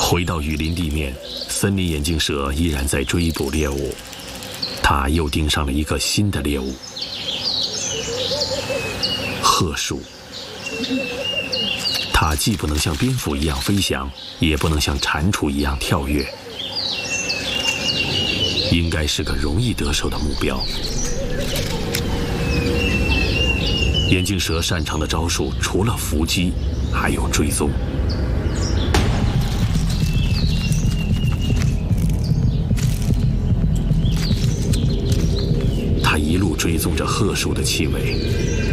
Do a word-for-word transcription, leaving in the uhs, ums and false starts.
回到雨林地面，森林眼镜蛇依然在追捕猎物，它又盯上了一个新的猎物——褐鼠。它既不能像蝙蝠一样飞翔，也不能像蟾蜍一样跳跃，应该是个容易得手的目标。眼镜蛇擅长的招数除了伏击，还有追踪。它一路追踪着褐鼠的气味，